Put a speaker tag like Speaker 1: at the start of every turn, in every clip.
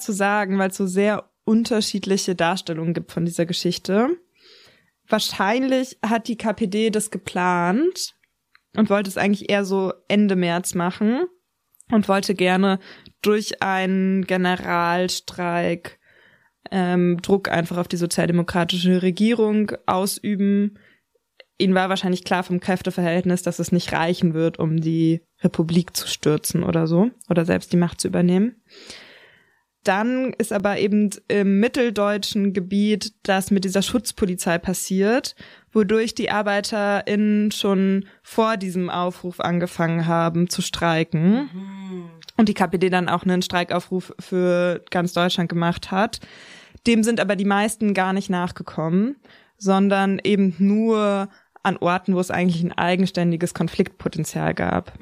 Speaker 1: zu sagen, weil es so sehr unterschiedliche Darstellungen gibt von dieser Geschichte. Wahrscheinlich hat die KPD das geplant und wollte es eigentlich eher so Ende März machen und wollte gerne durch einen Generalstreik Druck einfach auf die sozialdemokratische Regierung ausüben. Ihnen war wahrscheinlich klar vom Kräfteverhältnis, dass es nicht reichen wird, um die Republik zu stürzen oder so, oder selbst die Macht zu übernehmen. Dann ist aber eben im mitteldeutschen Gebiet das mit dieser Schutzpolizei passiert, wodurch die ArbeiterInnen schon vor diesem Aufruf angefangen haben zu streiken. Und die KPD dann auch einen Streikaufruf für ganz Deutschland gemacht hat. Dem sind aber die meisten gar nicht nachgekommen, sondern eben nur an Orten, wo es eigentlich ein eigenständiges Konfliktpotenzial gab.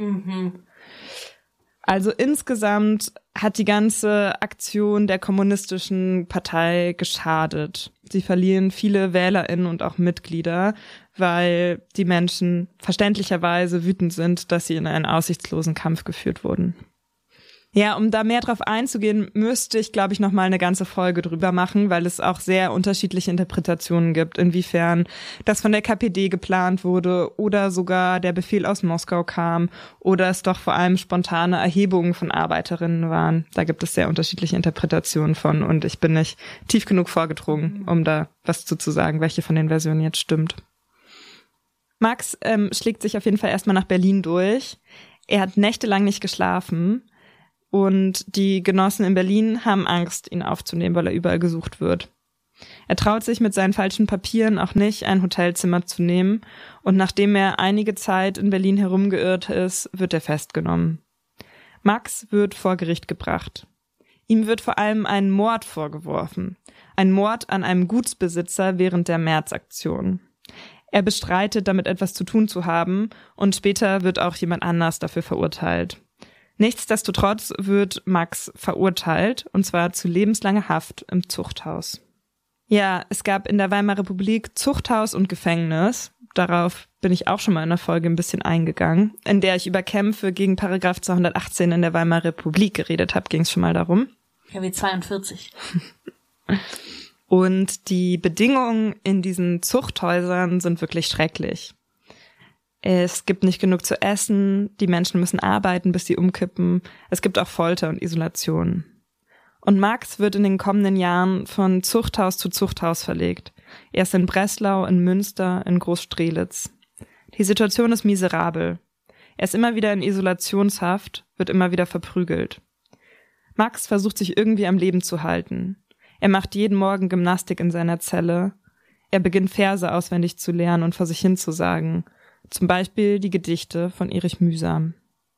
Speaker 1: Also insgesamt hat die ganze Aktion der kommunistischen Partei geschadet. Sie verlieren viele WählerInnen und auch Mitglieder, weil die Menschen verständlicherweise wütend sind, dass sie in einen aussichtslosen Kampf geführt wurden. Ja, um da mehr drauf einzugehen, müsste ich, glaube ich, noch mal eine ganze Folge drüber machen, weil es auch sehr unterschiedliche Interpretationen gibt, inwiefern das von der KPD geplant wurde oder sogar der Befehl aus Moskau kam oder es doch vor allem spontane Erhebungen von Arbeiterinnen waren. Da gibt es sehr unterschiedliche Interpretationen von und ich bin nicht tief genug vorgedrungen, um da was zu sagen, welche von den Versionen jetzt stimmt. Max schlägt sich auf jeden Fall erstmal nach Berlin durch. Er hat nächtelang nicht geschlafen. Und die Genossen in Berlin haben Angst, ihn aufzunehmen, weil er überall gesucht wird. Er traut sich mit seinen falschen Papieren auch nicht, ein Hotelzimmer zu nehmen. Und nachdem er einige Zeit in Berlin herumgeirrt ist, wird er festgenommen. Max wird vor Gericht gebracht. Ihm wird vor allem ein Mord vorgeworfen. Ein Mord an einem Gutsbesitzer während der Märzaktion. Er bestreitet, damit etwas zu tun zu haben. Und später wird auch jemand anders dafür verurteilt. Nichtsdestotrotz wird Max verurteilt, und zwar zu lebenslanger Haft im Zuchthaus. Ja, es gab in der Weimarer Republik Zuchthaus und Gefängnis. Darauf bin ich auch schon mal in der Folge ein bisschen eingegangen, in der ich über Kämpfe gegen Paragraph 218 in der Weimarer Republik geredet habe, ging es schon mal darum.
Speaker 2: KW 42.
Speaker 1: Und die Bedingungen in diesen Zuchthäusern sind wirklich schrecklich. Es gibt nicht genug zu essen, die Menschen müssen arbeiten, bis sie umkippen. Es gibt auch Folter und Isolation. Und Max wird in den kommenden Jahren von Zuchthaus zu Zuchthaus verlegt. Erst in Breslau, in Münster, in Groß-Strelitz. Die Situation ist miserabel. Er ist immer wieder in Isolationshaft, wird immer wieder verprügelt. Max versucht sich irgendwie am Leben zu halten. Er macht jeden Morgen Gymnastik in seiner Zelle. Er beginnt Verse auswendig zu lernen und vor sich hin zu sagen. Zum Beispiel die Gedichte von Erich Mühsam.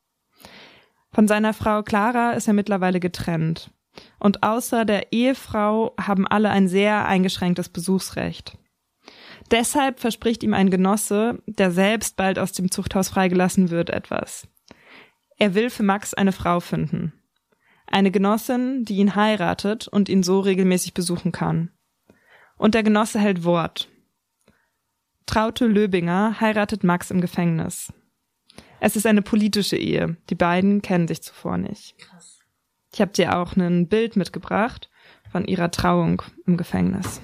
Speaker 1: Von seiner Frau Clara ist er mittlerweile getrennt. Und außer der Ehefrau haben alle ein sehr eingeschränktes Besuchsrecht. Deshalb verspricht ihm ein Genosse, der selbst bald aus dem Zuchthaus freigelassen wird, etwas. Er will für Max eine Frau finden. Eine Genossin, die ihn heiratet und ihn so regelmäßig besuchen kann. Und der Genosse hält Wort. Traute Löbinger heiratet Max im Gefängnis. Es ist eine politische Ehe. Die beiden kennen sich zuvor nicht.
Speaker 2: Krass.
Speaker 1: Ich habe dir auch ein Bild mitgebracht von ihrer Trauung im Gefängnis.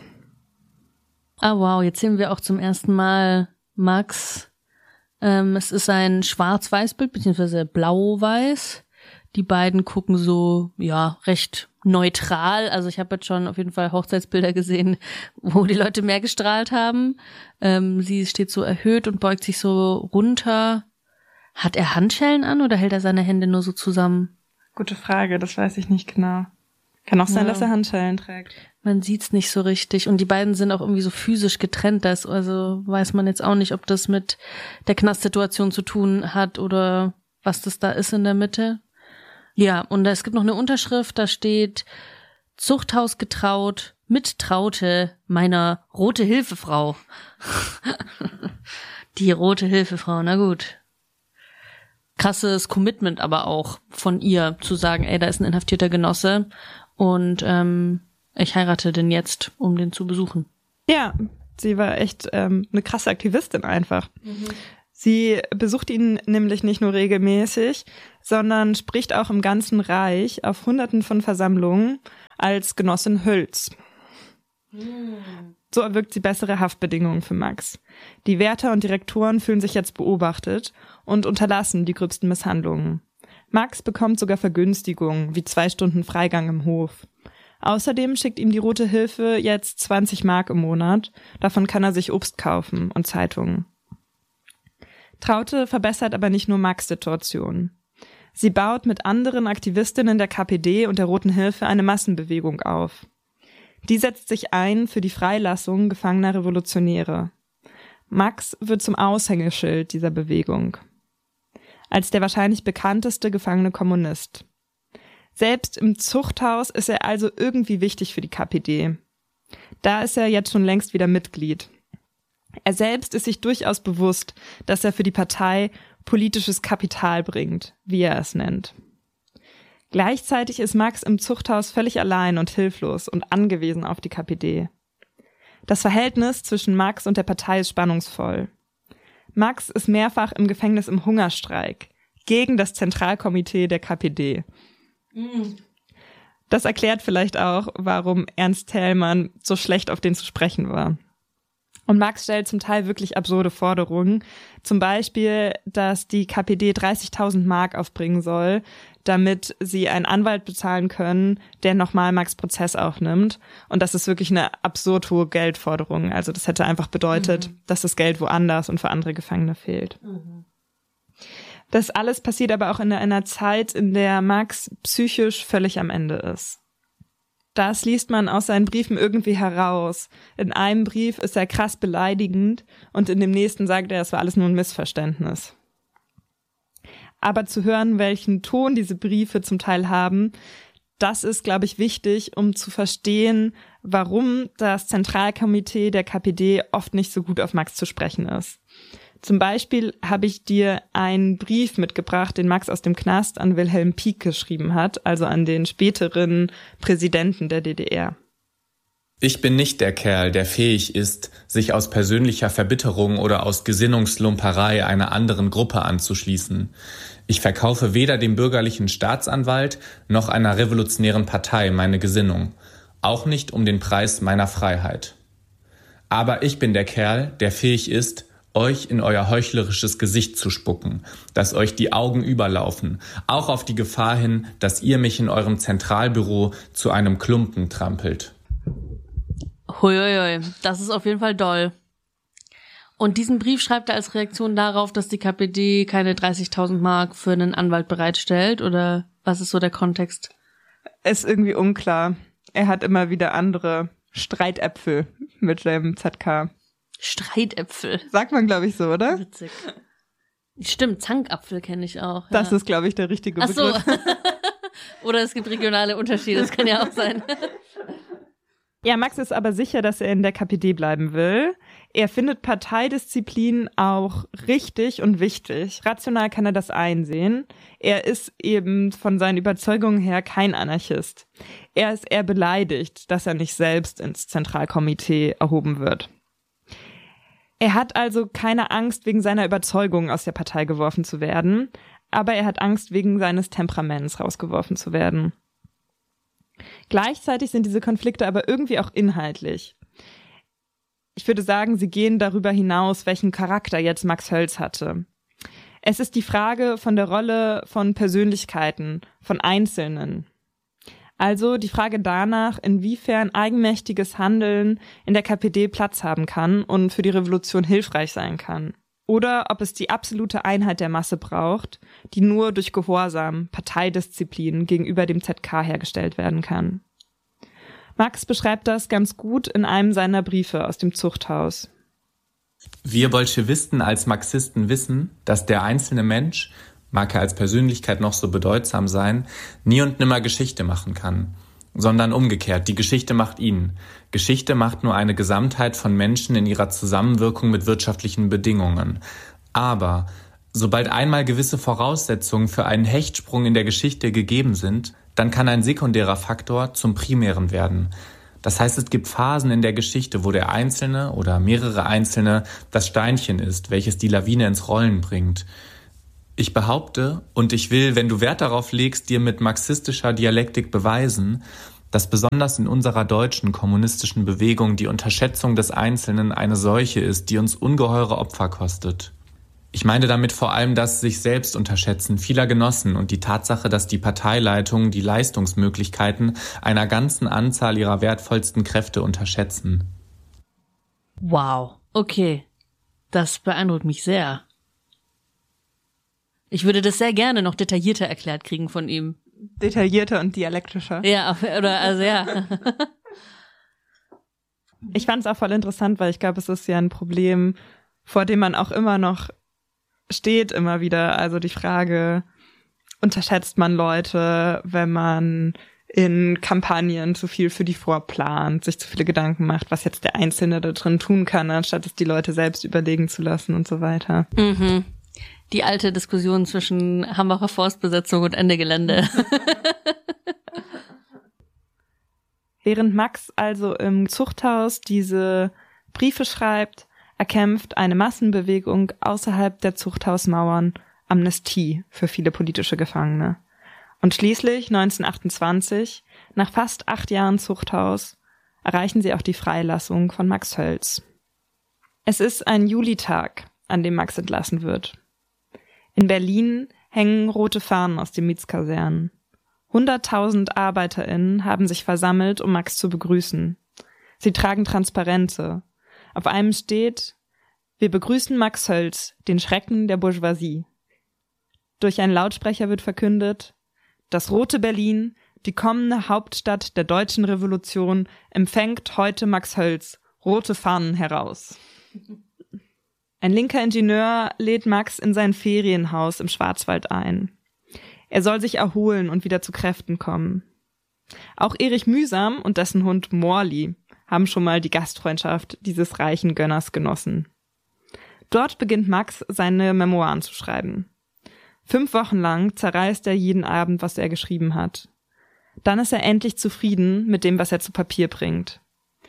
Speaker 2: Ah wow, jetzt sehen wir auch zum ersten Mal Max. Es ist ein Schwarz-Weiß-Bild, beziehungsweise blau-weiß. Die beiden gucken so, ja, recht neutral. Also ich habe jetzt schon auf jeden Fall Hochzeitsbilder gesehen, wo die Leute mehr gestrahlt haben. Sie steht so erhöht und beugt sich so runter. Hat er Handschellen an oder hält er seine Hände nur so zusammen?
Speaker 1: Gute Frage, das weiß ich nicht genau. Kann auch sein, dass er Handschellen trägt.
Speaker 2: Man sieht's nicht so richtig. Und die beiden sind auch irgendwie so physisch getrennt. Also weiß man jetzt auch nicht, ob das mit der Knastsituation zu tun hat oder was das da ist in der Mitte. Ja, und es gibt noch eine Unterschrift, da steht Zuchthaus getraut, mit Traute meiner Rote Hilfefrau. Die Rote Hilfefrau, na gut. Krasses Commitment aber auch von ihr, zu sagen, ey, da ist ein inhaftierter Genosse und ich heirate den jetzt, um den zu besuchen.
Speaker 1: Ja, sie war echt eine krasse Aktivistin einfach. Sie besucht ihn nämlich nicht nur regelmäßig, sondern spricht auch im ganzen Reich auf Hunderten von Versammlungen, als Genossin Hülz. So erwirkt sie bessere Haftbedingungen für Max. Die Wärter und Direktoren fühlen sich jetzt beobachtet und unterlassen die gröbsten Misshandlungen. Max bekommt sogar Vergünstigungen, wie 2 Stunden Freigang im Hof. Außerdem schickt ihm die Rote Hilfe jetzt 20 Mark im Monat. Davon kann er sich Obst kaufen und Zeitungen. Traute verbessert aber nicht nur Max' Situation. Sie baut mit anderen Aktivistinnen der KPD und der Roten Hilfe eine Massenbewegung auf. Die setzt sich ein für die Freilassung gefangener Revolutionäre. Max wird zum Aushängeschild dieser Bewegung. Als der wahrscheinlich bekannteste gefangene Kommunist. Selbst im Zuchthaus ist er also irgendwie wichtig für die KPD. Da ist er jetzt schon längst wieder Mitglied. Er selbst ist sich durchaus bewusst, dass er für die Partei politisches Kapital bringt, wie er es nennt. Gleichzeitig ist Max im Zuchthaus völlig allein und hilflos und angewiesen auf die KPD. Das Verhältnis zwischen Max und der Partei ist spannungsvoll. Max ist mehrfach im Gefängnis im Hungerstreik gegen das Zentralkomitee der KPD. Das erklärt vielleicht auch, warum Ernst Thälmann so schlecht auf den zu sprechen war. Und Max stellt zum Teil wirklich absurde Forderungen. Zum Beispiel, dass die KPD 30.000 Mark aufbringen soll, damit sie einen Anwalt bezahlen können, der nochmal Max' Prozess aufnimmt. Und das ist wirklich eine absurd hohe Geldforderung. Also das hätte einfach bedeutet, dass das Geld woanders und für andere Gefangene fehlt. Das alles passiert aber auch in einer Zeit, in der Max psychisch völlig am Ende ist. Das liest man aus seinen Briefen irgendwie heraus. In einem Brief ist er krass beleidigend und in dem nächsten sagt er, es war alles nur ein Missverständnis. Aber zu hören, welchen Ton diese Briefe zum Teil haben, das ist, glaube ich, wichtig, um zu verstehen, warum das Zentralkomitee der KPD oft nicht so gut auf Max zu sprechen ist. Zum Beispiel habe ich dir einen Brief mitgebracht, den Max aus dem Knast an Wilhelm Pieck geschrieben hat, also an den späteren Präsidenten der DDR.
Speaker 3: Ich bin nicht der Kerl, der fähig ist, sich aus persönlicher Verbitterung oder aus Gesinnungslumperei einer anderen Gruppe anzuschließen. Ich verkaufe weder dem bürgerlichen Staatsanwalt noch einer revolutionären Partei meine Gesinnung, auch nicht um den Preis meiner Freiheit. Aber ich bin der Kerl, der fähig ist, euch in euer heuchlerisches Gesicht zu spucken, dass euch die Augen überlaufen, auch auf die Gefahr hin, dass ihr mich in eurem Zentralbüro zu einem Klumpen trampelt.
Speaker 2: Huiuiui, das ist auf jeden Fall doll. Und diesen Brief schreibt er als Reaktion darauf, dass die KPD keine 30.000 Mark für einen Anwalt bereitstellt, oder was ist so der Kontext?
Speaker 1: Ist irgendwie unklar. Er hat immer wieder andere Streitäpfel mit dem ZK.
Speaker 2: Streitäpfel.
Speaker 1: Sagt man, glaube ich, so, oder?
Speaker 2: Witzig. Stimmt, Zankapfel kenne ich auch.
Speaker 1: Das ist, glaube ich, der richtige Begriff.
Speaker 2: Ach so. Oder es gibt regionale Unterschiede, das kann ja auch sein.
Speaker 1: Ja, Max ist aber sicher, dass er in der KPD bleiben will. Er findet Parteidisziplin auch richtig und wichtig. Rational kann er das einsehen. Er ist eben von seinen Überzeugungen her kein Anarchist. Er ist eher beleidigt, dass er nicht selbst ins Zentralkomitee erhoben wird. Er hat also keine Angst, wegen seiner Überzeugung aus der Partei geworfen zu werden, aber er hat Angst, wegen seines Temperaments rausgeworfen zu werden. Gleichzeitig sind diese Konflikte aber irgendwie auch inhaltlich. Ich würde sagen, sie gehen darüber hinaus, welchen Charakter jetzt Max Hölz hatte. Es ist die Frage von der Rolle von Persönlichkeiten, von Einzelnen. Also die Frage danach, inwiefern eigenmächtiges Handeln in der KPD Platz haben kann und für die Revolution hilfreich sein kann. Oder ob es die absolute Einheit der Masse braucht, die nur durch Gehorsam, Parteidisziplin gegenüber dem ZK hergestellt werden kann. Max beschreibt das ganz gut in einem seiner Briefe aus dem Zuchthaus.
Speaker 3: Wir Bolschewisten als Marxisten wissen, dass der einzelne Mensch, mag er als Persönlichkeit noch so bedeutsam sein, nie und nimmer Geschichte machen kann, sondern umgekehrt, die Geschichte macht ihn. Geschichte macht nur eine Gesamtheit von Menschen in ihrer Zusammenwirkung mit wirtschaftlichen Bedingungen. Aber sobald einmal gewisse Voraussetzungen für einen Hechtsprung in der Geschichte gegeben sind, dann kann ein sekundärer Faktor zum primären werden. Das heißt, es gibt Phasen in der Geschichte, wo der Einzelne oder mehrere Einzelne das Steinchen ist, welches die Lawine ins Rollen bringt. Ich behaupte, und ich will, wenn du Wert darauf legst, dir mit marxistischer Dialektik beweisen, dass besonders in unserer deutschen kommunistischen Bewegung die Unterschätzung des Einzelnen eine Seuche ist, die uns ungeheure Opfer kostet. Ich meine damit vor allem das sich selbst unterschätzen vieler Genossen und die Tatsache, dass die Parteileitungen die Leistungsmöglichkeiten einer ganzen Anzahl ihrer wertvollsten Kräfte unterschätzen.
Speaker 2: Wow, okay. Das beeindruckt mich sehr. Ich würde das sehr gerne noch detaillierter erklärt kriegen von ihm.
Speaker 1: Detaillierter und dialektischer.
Speaker 2: Ja, also ja.
Speaker 1: Ich fand es auch voll interessant, weil ich glaube, es ist ja ein Problem, vor dem man auch immer noch steht, immer wieder. Also die Frage, unterschätzt man Leute, wenn man in Kampagnen zu viel für die vorplant, sich zu viele Gedanken macht, was jetzt der Einzelne da drin tun kann, anstatt es die Leute selbst überlegen zu lassen und so weiter.
Speaker 2: Mhm. Die alte Diskussion zwischen Hambacher Forstbesetzung und Ende Gelände.
Speaker 1: Während Max also im Zuchthaus diese Briefe schreibt, erkämpft eine Massenbewegung außerhalb der Zuchthausmauern Amnestie für viele politische Gefangene. Und schließlich 1928, nach fast 8 Jahren Zuchthaus, erreichen sie auch die Freilassung von Max Hölz. Es ist ein Julitag, an dem Max entlassen wird. In Berlin hängen rote Fahnen aus den Mietskasernen. 100.000 ArbeiterInnen haben sich versammelt, um Max zu begrüßen. Sie tragen Transparente. Auf einem steht: Wir begrüßen Max Hölz, den Schrecken der Bourgeoisie. Durch einen Lautsprecher wird verkündet: Das rote Berlin, die kommende Hauptstadt der deutschen Revolution, empfängt heute Max Hölz, rote Fahnen heraus. Ein linker Ingenieur lädt Max in sein Ferienhaus im Schwarzwald ein. Er soll sich erholen und wieder zu Kräften kommen. Auch Erich Mühsam und dessen Hund Morli haben schon mal die Gastfreundschaft dieses reichen Gönners genossen. Dort beginnt Max, seine Memoiren zu schreiben. 5 Wochen lang zerreißt er jeden Abend, was er geschrieben hat. Dann ist er endlich zufrieden mit dem, was er zu Papier bringt.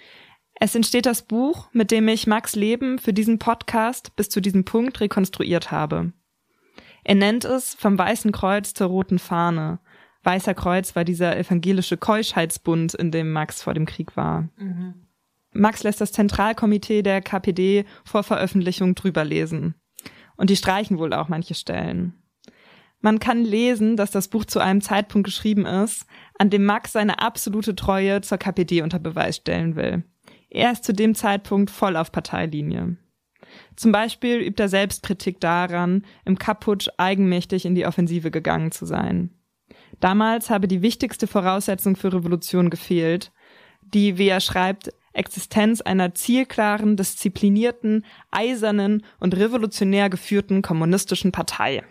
Speaker 1: Es entsteht das Buch, mit dem ich Max' Leben für diesen Podcast bis zu diesem Punkt rekonstruiert habe. Er nennt es Vom Weißen Kreuz zur Roten Fahne. Weißer Kreuz war dieser evangelische Keuschheitsbund, in dem Max vor dem Krieg war. Mhm. Max lässt das Zentralkomitee der KPD vor Veröffentlichung drüber lesen. Und die streichen wohl auch manche Stellen. Man kann lesen, dass das Buch zu einem Zeitpunkt geschrieben ist, an dem Max seine absolute Treue zur KPD unter Beweis stellen will. Er ist zu dem Zeitpunkt voll auf Parteilinie. Zum Beispiel übt er Selbstkritik daran, im Kapp-Putsch eigenmächtig in die Offensive gegangen zu sein. Damals habe die wichtigste Voraussetzung für Revolution gefehlt, die, wie er schreibt, Existenz einer zielklaren, disziplinierten, eisernen und revolutionär geführten kommunistischen Partei.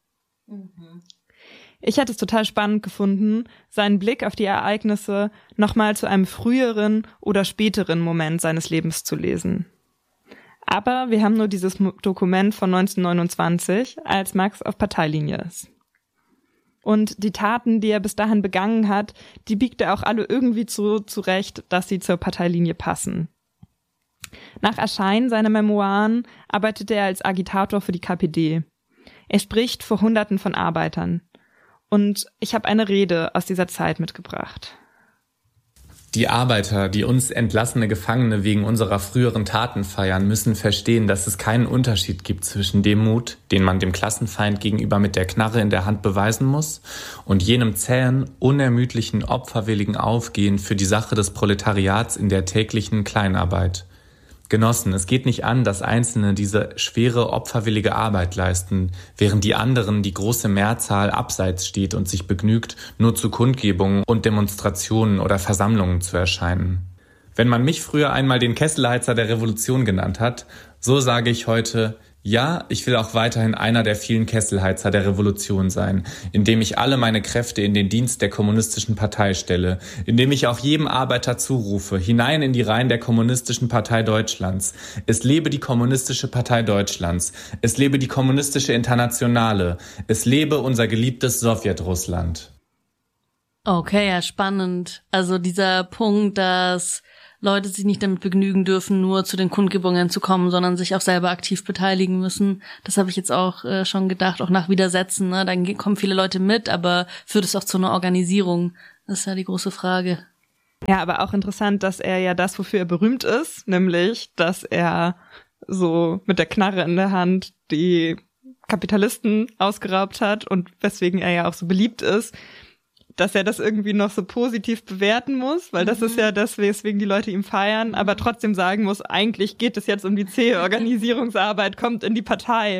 Speaker 1: Mhm. Ich hätte es total spannend gefunden, seinen Blick auf die Ereignisse nochmal zu einem früheren oder späteren Moment seines Lebens zu lesen. Aber wir haben nur dieses Dokument von 1929, als Max auf Parteilinie ist. Und die Taten, die er bis dahin begangen hat, die biegt er auch alle irgendwie so zurecht, dass sie zur Parteilinie passen. Nach Erscheinen seiner Memoiren arbeitet er als Agitator für die KPD. Er spricht vor Hunderten von Arbeitern. Und ich habe eine Rede aus dieser Zeit mitgebracht.
Speaker 3: Die Arbeiter, die uns entlassene Gefangene wegen unserer früheren Taten feiern, müssen verstehen, dass es keinen Unterschied gibt zwischen dem Mut, den man dem Klassenfeind gegenüber mit der Knarre in der Hand beweisen muss, und jenem zähen, unermüdlichen, opferwilligen Aufgehen für die Sache des Proletariats in der täglichen Kleinarbeit. Genossen, es geht nicht an, dass Einzelne diese schwere, opferwillige Arbeit leisten, während die anderen, die große Mehrzahl, abseits steht und sich begnügt, nur zu Kundgebungen und Demonstrationen oder Versammlungen zu erscheinen. Wenn man mich früher einmal den Kesselheizer der Revolution genannt hat, so sage ich heute: Ja, ich will auch weiterhin einer der vielen Kesselheizer der Revolution sein, indem ich alle meine Kräfte in den Dienst der kommunistischen Partei stelle, indem ich auch jedem Arbeiter zurufe, hinein in die Reihen der Kommunistischen Partei Deutschlands. Es lebe die Kommunistische Partei Deutschlands. Es lebe die Kommunistische Internationale. Es lebe unser geliebtes Sowjetrussland.
Speaker 2: Okay, ja, spannend. Also dieser Punkt, dass Leute sich nicht damit begnügen dürfen, nur zu den Kundgebungen zu kommen, sondern sich auch selber aktiv beteiligen müssen. Das habe ich jetzt auch schon gedacht, auch nach Widersetzen. Ne? Dann kommen viele Leute mit, aber führt es auch zu einer Organisierung? Das ist ja die große Frage.
Speaker 1: Ja, aber auch interessant, dass er ja das, wofür er berühmt ist, nämlich, dass er so mit der Knarre in der Hand die Kapitalisten ausgeraubt hat und weswegen er ja auch so beliebt ist, dass er das irgendwie noch so positiv bewerten muss, weil das ist ja das, weswegen die Leute ihm feiern, aber trotzdem sagen muss, eigentlich geht es jetzt um die zähe Organisierungsarbeit, kommt in die Partei.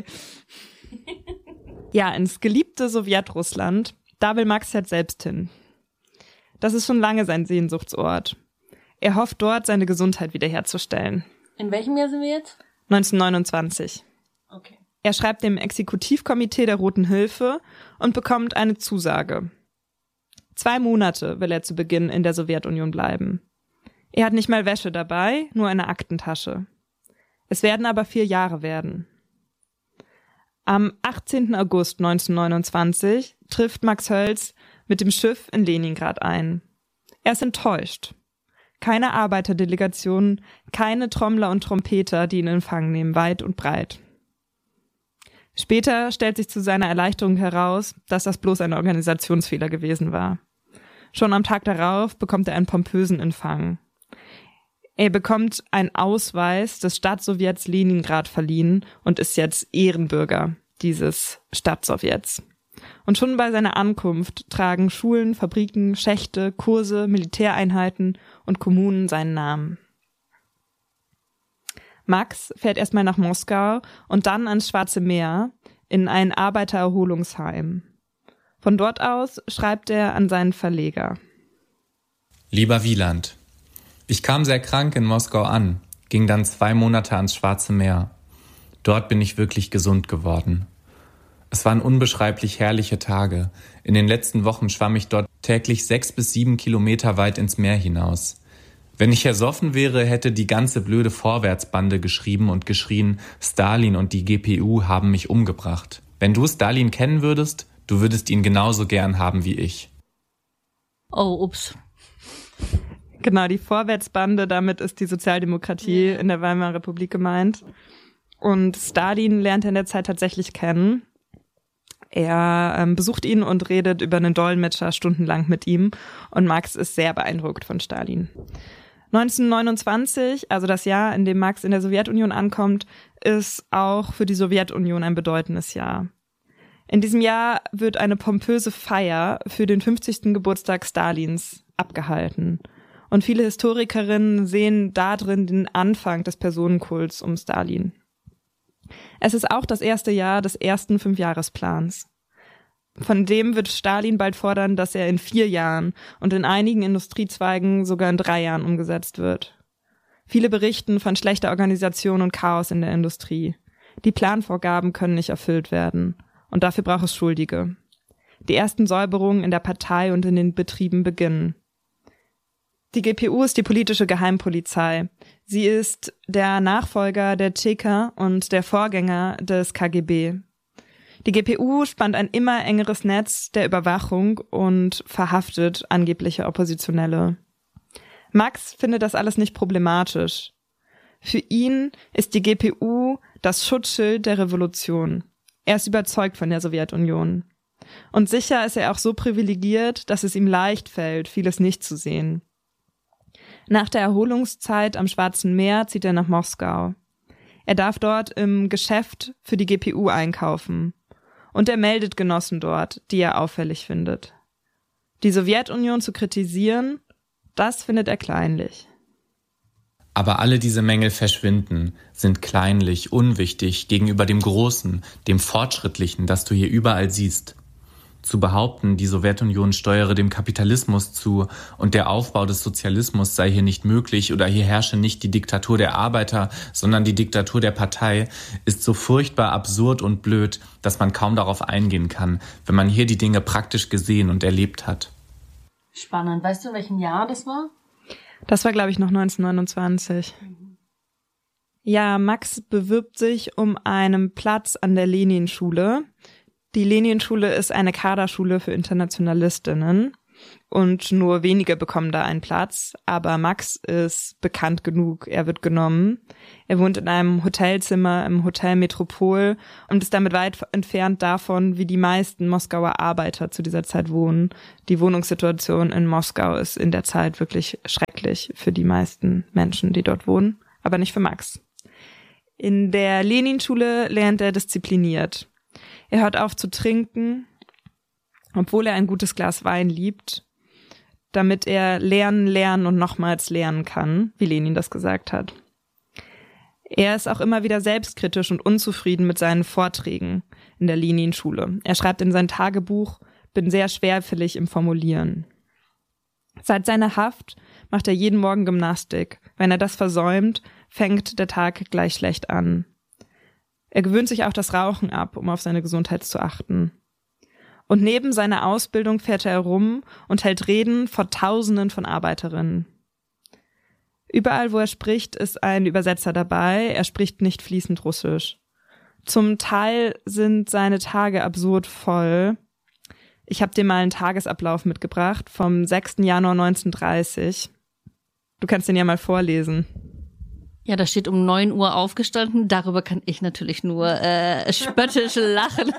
Speaker 1: Ja, ins geliebte Sowjetrussland, da will Max jetzt selbst hin. Das ist schon lange sein Sehnsuchtsort. Er hofft dort, seine Gesundheit wiederherzustellen.
Speaker 2: In welchem Jahr sind wir jetzt?
Speaker 1: 1929.
Speaker 2: Okay.
Speaker 1: Er schreibt dem Exekutivkomitee der Roten Hilfe und bekommt eine Zusage. 2 Monate will er zu Beginn in der Sowjetunion bleiben. Er hat nicht mal Wäsche dabei, nur eine Aktentasche. Es werden aber 4 Jahre werden. Am 18. August 1929 trifft Max Hölz mit dem Schiff in Leningrad ein. Er ist enttäuscht. Keine Arbeiterdelegation, keine Trommler und Trompeter, die ihn in Empfang nehmen, weit und breit. Später stellt sich zu seiner Erleichterung heraus, dass das bloß ein Organisationsfehler gewesen war. Schon am Tag darauf bekommt er einen pompösen Empfang. Er bekommt einen Ausweis des Stadtsowjets Leningrad verliehen und ist jetzt Ehrenbürger dieses Stadtsowjets. Und schon bei seiner Ankunft tragen Schulen, Fabriken, Schächte, Kurse, Militäreinheiten und Kommunen seinen Namen. Max fährt erstmal nach Moskau und dann ans Schwarze Meer in ein Arbeitererholungsheim. Von dort aus schreibt er an seinen Verleger.
Speaker 3: Lieber Wieland, ich kam sehr krank in Moskau an, ging dann 2 Monate ans Schwarze Meer. Dort bin ich wirklich gesund geworden. Es waren unbeschreiblich herrliche Tage. In den letzten Wochen schwamm ich dort täglich 6 bis 7 Kilometer weit ins Meer hinaus. Wenn ich ersoffen wäre, hätte die ganze blöde Vorwärtsbande geschrieben und geschrien, Stalin und die GPU haben mich umgebracht. Wenn du Stalin kennen würdest, du würdest ihn genauso gern haben wie ich.
Speaker 2: Oh, ups.
Speaker 1: Genau, die Vorwärtsbande, damit ist die Sozialdemokratie in der Weimarer Republik gemeint. Und Stalin lernt er in der Zeit tatsächlich kennen. Er besucht ihn und redet über einen Dolmetscher stundenlang mit ihm. Und Max ist sehr beeindruckt von Stalin. 1929, also das Jahr, in dem Max in der Sowjetunion ankommt, ist auch für die Sowjetunion ein bedeutendes Jahr. In diesem Jahr wird eine pompöse Feier für den 50. Geburtstag Stalins abgehalten. Und viele Historikerinnen sehen darin den Anfang des Personenkults um Stalin. Es ist auch das erste Jahr des ersten 5-Jahresplans. Von dem wird Stalin bald fordern, dass er in 4 Jahren und in einigen Industriezweigen sogar in 3 Jahren umgesetzt wird. Viele berichten von schlechter Organisation und Chaos in der Industrie. Die Planvorgaben können nicht erfüllt werden. Und dafür braucht es Schuldige. Die ersten Säuberungen in der Partei und in den Betrieben beginnen. Die GPU ist die politische Geheimpolizei. Sie ist der Nachfolger der CK und der Vorgänger des KGB. Die GPU spannt ein immer engeres Netz der Überwachung und verhaftet angebliche Oppositionelle. Max findet das alles nicht problematisch. Für ihn ist die GPU das Schutzschild der Revolution. Er ist überzeugt von der Sowjetunion. Und sicher ist er auch so privilegiert, dass es ihm leicht fällt, vieles nicht zu sehen. Nach der Erholungszeit am Schwarzen Meer zieht er nach Moskau. Er darf dort im Geschäft für die GPU einkaufen. Und er meldet Genossen dort, die er auffällig findet. Die Sowjetunion zu kritisieren, das findet er kleinlich.
Speaker 3: Aber alle diese Mängel verschwinden, sind kleinlich, unwichtig gegenüber dem Großen, dem Fortschrittlichen, das du hier überall siehst. Zu behaupten, die Sowjetunion steuere dem Kapitalismus zu und der Aufbau des Sozialismus sei hier nicht möglich oder hier herrsche nicht die Diktatur der Arbeiter, sondern die Diktatur der Partei, ist so furchtbar absurd und blöd, dass man kaum darauf eingehen kann, wenn man hier die Dinge praktisch gesehen und erlebt hat.
Speaker 2: Spannend. Weißt du, in welchem Jahr das war?
Speaker 1: Das war, glaube ich, noch 1929. Ja, Max bewirbt sich um einen Platz an der Lenin-Schule. Die Lenin-Schule ist eine Kaderschule für Internationalistinnen. und nur wenige bekommen da einen Platz. Aber Max ist bekannt genug, er wird genommen. Er wohnt in einem Hotelzimmer im Hotel Metropol und ist damit weit entfernt davon, wie die meisten Moskauer Arbeiter zu dieser Zeit wohnen. Die Wohnungssituation in Moskau ist in der Zeit wirklich schrecklich für die meisten Menschen, die dort wohnen, aber nicht für Max. In der Lenin-Schule lernt er diszipliniert. Er hört auf zu trinken, obwohl er ein gutes Glas Wein liebt, damit er lernen und nochmals lernen kann, wie Lenin das gesagt hat. Er ist auch immer wieder selbstkritisch und unzufrieden mit seinen Vorträgen in der Lenin-Schule. Er schreibt in sein Tagebuch, bin sehr schwerfällig im Formulieren. Seit seiner Haft macht er jeden Morgen Gymnastik. Wenn er das versäumt, fängt der Tag gleich schlecht an. Er gewöhnt sich auch das Rauchen ab, um auf seine Gesundheit zu achten. Und neben seiner Ausbildung fährt er herum und hält Reden vor Tausenden von Arbeiterinnen. Überall, wo er spricht, ist ein Übersetzer dabei. Er spricht nicht fließend Russisch. Zum Teil sind seine Tage absurd voll. Ich habe dir mal einen Tagesablauf mitgebracht vom 6. Januar 1930. Du kannst den ja mal vorlesen.
Speaker 2: Ja, da steht um 9 Uhr aufgestanden. Darüber kann ich natürlich nur spöttisch lachen.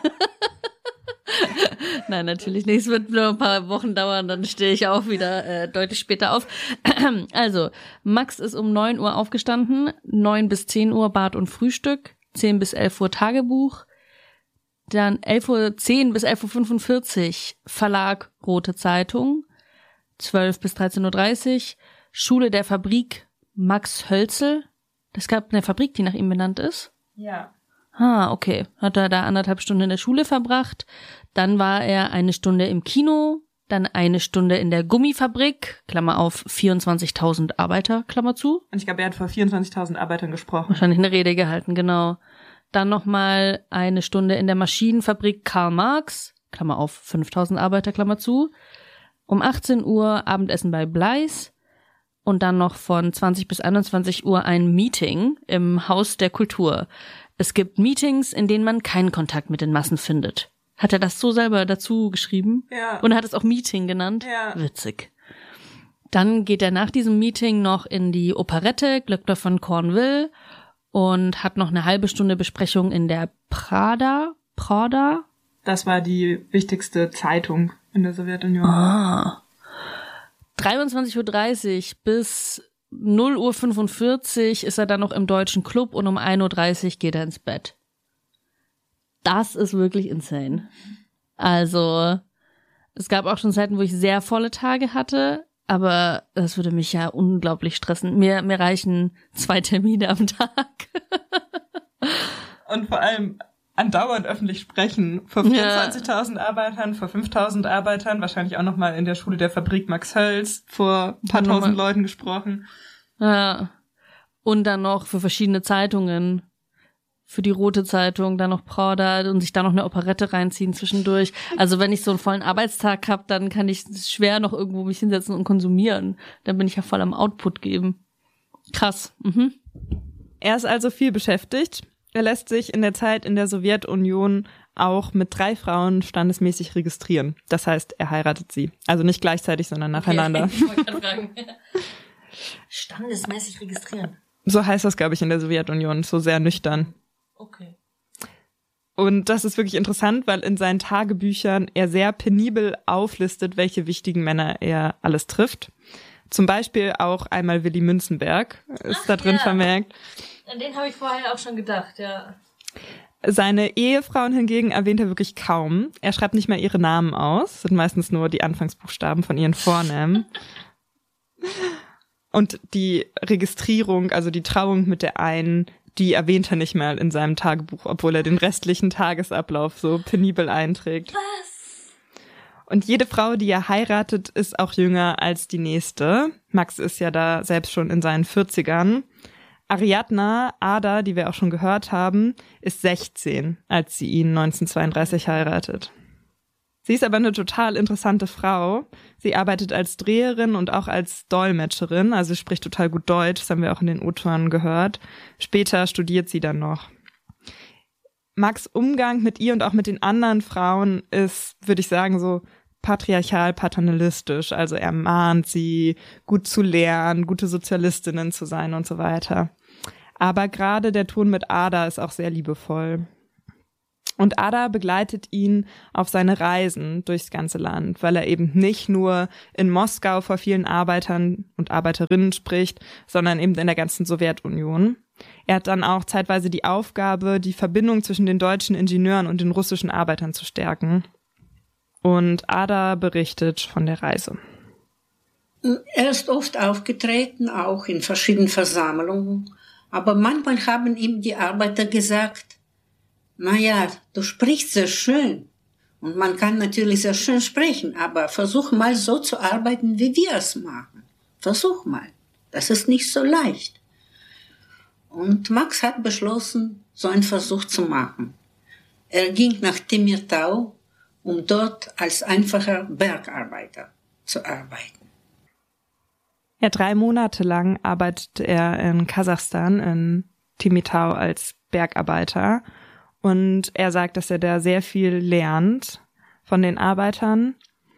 Speaker 2: Nein, natürlich nicht. Es wird nur ein paar Wochen dauern, dann stehe ich auch wieder deutlich später auf. Also, Max ist um 9 Uhr aufgestanden, 9 bis 10 Uhr Bad und Frühstück, 10 bis 11 Uhr Tagebuch, dann 11:10 bis 11:45 Uhr Verlag Rote Zeitung, 12 bis 13:30 Uhr Schule der Fabrik Max Hölzel. Es gab eine Fabrik, die nach ihm benannt ist.
Speaker 1: Ja.
Speaker 2: Okay. Hat er da 1,5 Stunden in der Schule verbracht. Dann war er 1 Stunde im Kino, dann 1 Stunde in der Gummifabrik, Klammer auf, 24.000 Arbeiter, Klammer zu.
Speaker 1: Und ich glaube, er hat vor 24.000 Arbeitern gesprochen.
Speaker 2: Wahrscheinlich eine Rede gehalten, genau. Dann nochmal 1 Stunde in der Maschinenfabrik Karl Marx, Klammer auf, 5.000 Arbeiter, Klammer zu. Um 18 Uhr Abendessen bei Bleis. Und dann noch von 20 bis 21 Uhr ein Meeting im Haus der Kultur. Es gibt Meetings, in denen man keinen Kontakt mit den Massen findet. Hat er das so selber dazu geschrieben?
Speaker 1: Ja.
Speaker 2: Und er hat es auch Meeting genannt?
Speaker 1: Ja.
Speaker 2: Witzig. Dann geht er nach diesem Meeting noch in die Operette Glöckner von Cornwall und hat noch eine halbe Stunde Besprechung in der Pravda.
Speaker 1: Das war die wichtigste Zeitung in der Sowjetunion.
Speaker 2: 23:30 Uhr bis 0:45 Uhr ist er dann noch im Deutschen Club und um 1:30 Uhr geht er ins Bett. Das ist wirklich insane. Also, es gab auch schon Zeiten, wo ich sehr volle Tage hatte, aber das würde mich ja unglaublich stressen. Mir reichen 2 Termine am Tag.
Speaker 1: Und vor allem andauernd öffentlich sprechen vor 24.000 Arbeitern, vor 5.000 Arbeitern, wahrscheinlich auch nochmal in der Schule der Fabrik Max Hölz vor ein paar tausend Leuten gesprochen.
Speaker 2: Ja. Und dann noch für verschiedene Zeitungen. Für die Rote Zeitung, dann noch Pravda und sich da noch eine Operette reinziehen zwischendurch. Also wenn ich so einen vollen Arbeitstag habe, dann kann ich schwer noch irgendwo mich hinsetzen und konsumieren. Dann bin ich ja voll am Output geben. Krass. Mhm.
Speaker 1: Er ist also viel beschäftigt. Er lässt sich in der Zeit in der Sowjetunion auch mit 3 Frauen standesmäßig registrieren. Das heißt, er heiratet sie. Also nicht gleichzeitig, sondern nacheinander.
Speaker 2: Okay. Ich wollte gerade fragen. Standesmäßig registrieren.
Speaker 1: So heißt das, glaube ich, in der Sowjetunion. So sehr nüchtern.
Speaker 2: Okay.
Speaker 1: Und das ist wirklich interessant, weil in seinen Tagebüchern er sehr penibel auflistet, welche wichtigen Männer er alles trifft. Zum Beispiel auch einmal Willy Münzenberg ist da drin vermerkt.
Speaker 2: An den habe ich vorher auch schon gedacht, ja.
Speaker 1: Seine Ehefrauen hingegen erwähnt er wirklich kaum. Er schreibt nicht mehr ihre Namen aus. Das sind meistens nur die Anfangsbuchstaben von ihren Vornamen. Und die Registrierung, also die Trauung mit der einen, die erwähnt er nicht mehr in seinem Tagebuch, obwohl er den restlichen Tagesablauf so penibel einträgt.
Speaker 2: Was?
Speaker 1: Und jede Frau, die er heiratet, ist auch jünger als die nächste. Max ist ja da selbst schon in seinen 40ern. Ariadna Ada, die wir auch schon gehört haben, ist 16, als sie ihn 1932 heiratet. Sie ist aber eine total interessante Frau. Sie arbeitet als Dreherin und auch als Dolmetscherin, also spricht total gut Deutsch, das haben wir auch in den O-Tönen gehört. Später studiert sie dann noch. Max' Umgang mit ihr und auch mit den anderen Frauen ist, würde ich sagen, so patriarchal-paternalistisch, also er mahnt sie, gut zu lernen, gute Sozialistinnen zu sein und so weiter. Aber gerade der Ton mit Ada ist auch sehr liebevoll. Und Ada begleitet ihn auf seine Reisen durchs ganze Land, weil er eben nicht nur in Moskau vor vielen Arbeitern und Arbeiterinnen spricht, sondern eben in der ganzen Sowjetunion. Er hat dann auch zeitweise die Aufgabe, die Verbindung zwischen den deutschen Ingenieuren und den russischen Arbeitern zu stärken. Und Ada berichtet von der Reise.
Speaker 4: Er ist oft aufgetreten, auch in verschiedenen Versammlungen. Aber manchmal haben ihm die Arbeiter gesagt, naja, du sprichst sehr schön. Und man kann natürlich sehr schön sprechen, aber versuch mal so zu arbeiten, wie wir es machen. Versuch mal. Das ist nicht so leicht. Und Max hat beschlossen, so einen Versuch zu machen. Er ging nach Temirtau, um dort als einfacher Bergarbeiter zu arbeiten.
Speaker 1: Ja, 3 Monate lang arbeitet er in Kasachstan, in Temirtau als Bergarbeiter. Und er sagt, dass er da sehr viel lernt von den Arbeitern.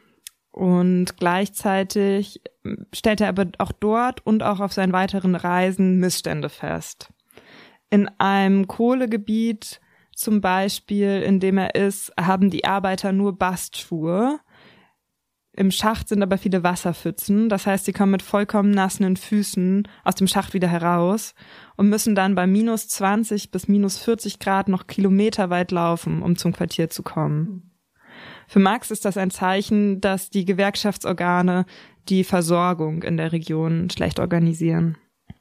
Speaker 1: Und gleichzeitig stellt er aber auch dort und auch auf seinen weiteren Reisen Missstände fest. In einem Kohlegebiet zum Beispiel, in dem er ist, haben die Arbeiter nur Bastschuhe. Im Schacht sind aber viele Wasserpfützen. Das heißt, sie kommen mit vollkommen nassen Füßen aus dem Schacht wieder heraus und müssen dann bei minus 20 bis minus 40 Grad noch kilometerweit laufen, um zum Quartier zu kommen. Für Max ist das ein Zeichen, dass die Gewerkschaftsorgane die Versorgung in der Region schlecht organisieren.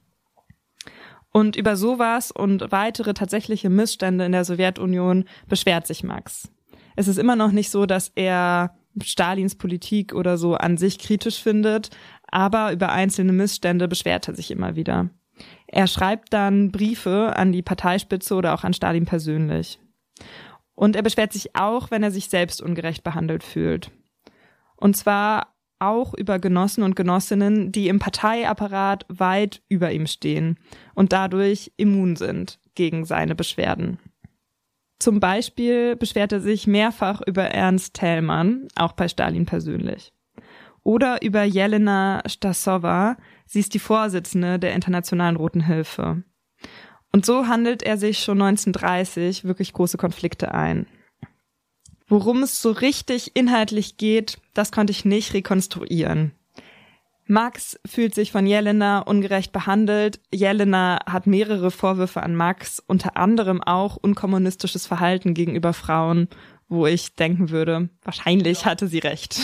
Speaker 1: Und über sowas und weitere tatsächliche Missstände in der Sowjetunion beschwert sich Max. Es ist immer noch nicht so, dass er Stalins Politik oder so an sich kritisch findet, aber über einzelne Missstände beschwert er sich immer wieder. Er schreibt dann Briefe an die Parteispitze oder auch an Stalin persönlich. Und er beschwert sich auch, wenn er sich selbst ungerecht behandelt fühlt. Und zwar auch über Genossen und Genossinnen, die im Parteiapparat weit über ihm stehen und dadurch immun sind gegen seine Beschwerden. Zum Beispiel beschwert er sich mehrfach über Ernst Thälmann, auch bei Stalin persönlich. Oder über Jelena Stassowa, sie ist die Vorsitzende der Internationalen Roten Hilfe. Und so handelt er sich schon 1930 wirklich große Konflikte ein. Worum es so richtig inhaltlich geht, das konnte ich nicht rekonstruieren. Max fühlt sich von Jelena ungerecht behandelt. Jelena hat mehrere Vorwürfe an Max, unter anderem auch unkommunistisches Verhalten gegenüber Frauen, wo ich denken würde, wahrscheinlich hatte sie recht.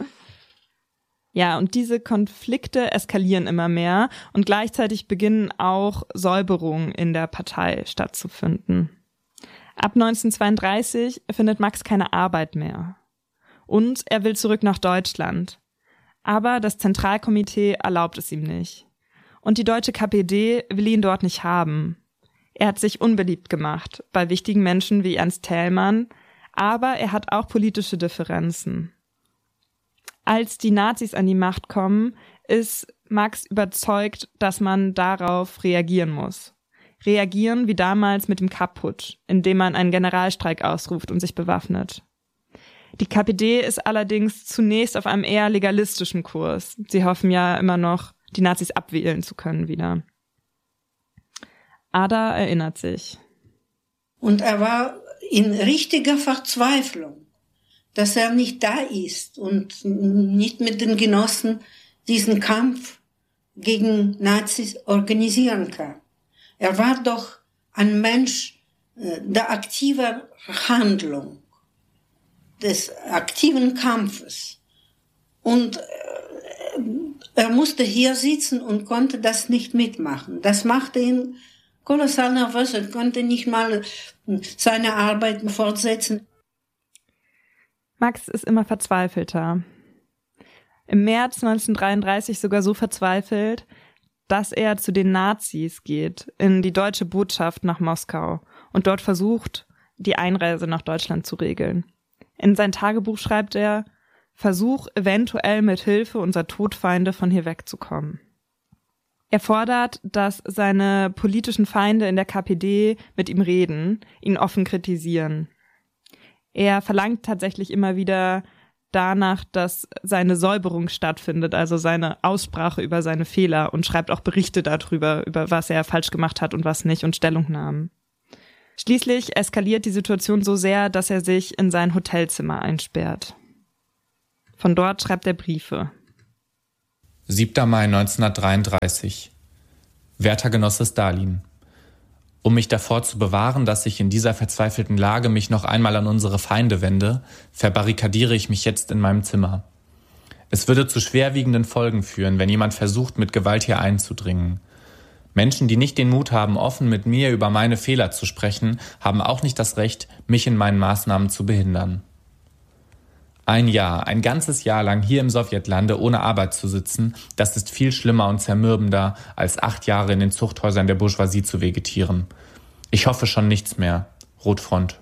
Speaker 1: Ja, und diese Konflikte eskalieren immer mehr und gleichzeitig beginnen auch Säuberungen in der Partei stattzufinden. Ab 1932 findet Max keine Arbeit mehr. Und er will zurück nach Deutschland. Aber das Zentralkomitee erlaubt es ihm nicht. Und die deutsche KPD will ihn dort nicht haben. Er hat sich unbeliebt gemacht bei wichtigen Menschen wie Ernst Thälmann, aber er hat auch politische Differenzen. Als die Nazis an die Macht kommen, ist Max überzeugt, dass man darauf reagieren muss. Reagieren wie damals mit dem Kapp-Putsch, indem man einen Generalstreik ausruft und sich bewaffnet. Die KPD ist allerdings zunächst auf einem eher legalistischen Kurs. Sie hoffen ja immer noch, die Nazis abwählen zu können wieder. Ada erinnert sich.
Speaker 4: Und er war in richtiger Verzweiflung, dass er nicht da ist und nicht mit den Genossen diesen Kampf gegen Nazis organisieren kann. Er war doch ein Mensch der aktiven Handlung, des aktiven Kampfes. Und er musste hier sitzen und konnte das nicht mitmachen. Das machte ihn kolossal nervös. Er konnte nicht mal seine Arbeit fortsetzen.
Speaker 1: Max ist immer verzweifelter. Im März 1933 sogar so verzweifelt, dass er zu den Nazis geht, in die deutsche Botschaft nach Moskau und dort versucht, die Einreise nach Deutschland zu regeln. In sein Tagebuch schreibt er, Versuch, eventuell mit Hilfe unserer Todfeinde von hier wegzukommen. Er fordert, dass seine politischen Feinde in der KPD mit ihm reden, ihn offen kritisieren. Er verlangt tatsächlich immer wieder, danach, dass seine Säuberung stattfindet, also seine Aussprache über seine Fehler, und schreibt auch Berichte darüber, über was er falsch gemacht hat und was nicht, und Stellungnahmen. Schließlich eskaliert die Situation so sehr, dass er sich in sein Hotelzimmer einsperrt. Von dort schreibt er Briefe.
Speaker 3: 7. Mai 1933. Werter Genosse Stalin. Um mich davor zu bewahren, dass ich in dieser verzweifelten Lage mich noch einmal an unsere Feinde wende, verbarrikadiere ich mich jetzt in meinem Zimmer. Es würde zu schwerwiegenden Folgen führen, wenn jemand versucht, mit Gewalt hier einzudringen. Menschen, die nicht den Mut haben, offen mit mir über meine Fehler zu sprechen, haben auch nicht das Recht, mich in meinen Maßnahmen zu behindern. Ein ganzes Jahr lang hier im Sowjetlande ohne Arbeit zu sitzen, das ist viel schlimmer und zermürbender, als 8 Jahre in den Zuchthäusern der Bourgeoisie zu vegetieren. Ich hoffe schon nichts mehr. Rotfront.